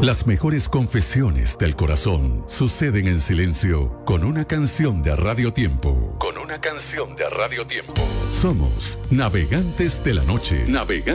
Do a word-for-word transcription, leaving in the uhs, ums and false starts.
Las mejores confesiones del corazón suceden en silencio con una canción de Radio Tiempo. Con una canción de Radio Tiempo. Somos Navegantes de la Noche. Navegantes.